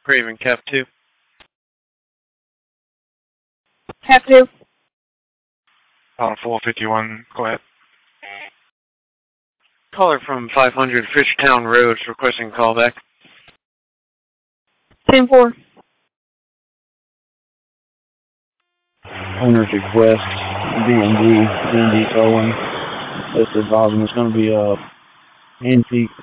Craven, Cap 2. Cap 2. 451, go ahead. Caller from 500 Fishtown Road requesting callback. 10-4. Owner's request, DMG, Cindy Owen. This is Boston. It's going to be a antique